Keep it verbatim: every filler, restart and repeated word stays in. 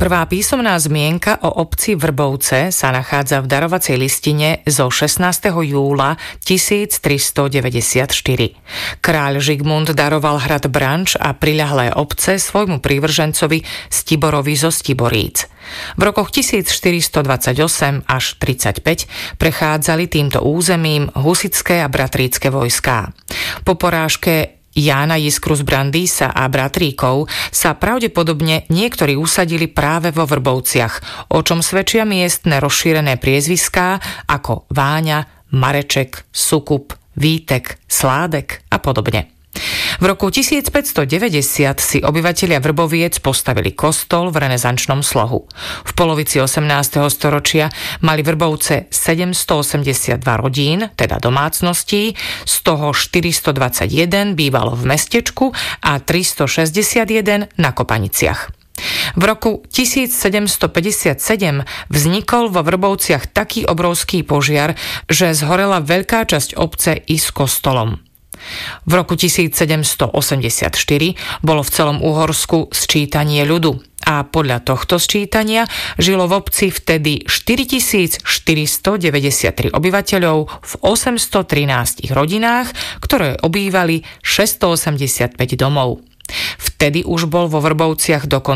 Prvá písomná zmienka o obci Vrbovce sa nachádza v darovacej listine zo šestnásteho júla tisíctristodeväťdesiatštyri. Kráľ Žigmund daroval hrad Branč a priľahlé obce svojmu prívržencovi Stiborovi zo Stiboríc. V rokoch tisícštyristodvadsaťosem až tridsaťpäť prechádzali týmto územím husitské a bratrícke vojská. Po porážke Jána Jiskru z Brandýsa a bratríkov sa pravdepodobne niektorí usadili práve vo Vrbovciach, o čom svedčia miestne rozšírené priezviská ako Váňa, Mareček, Sukup, Vítek, Sládek a podobne. V roku tisícpäťstodeväťdesiat si obyvatelia Vrboviec postavili kostol v renesančnom slohu. V polovici osemnásteho storočia mali Vrbovce sedemstoosemdesiatdva rodín, teda domácností, z toho štyristodvadsaťjeden bývalo v mestečku a tristošesťdesiatjeden na Kopaniciach. V roku tisícsedemstopäťdesiatsedem vznikol vo Vrbovciach taký obrovský požiar, že zhorela veľká časť obce i s kostolom. V roku tisícsedemstoosemdesiatštyri bolo v celom Uhorsku sčítanie ľudu a podľa tohto sčítania žilo v obci vtedy štyritisícštyristodeväťdesiattri obyvateľov v osemstotrinásť rodinách, ktoré obývali šesťstoosemdesiatpäť domov. Vtedy už bol vo Vrbovciach dokonca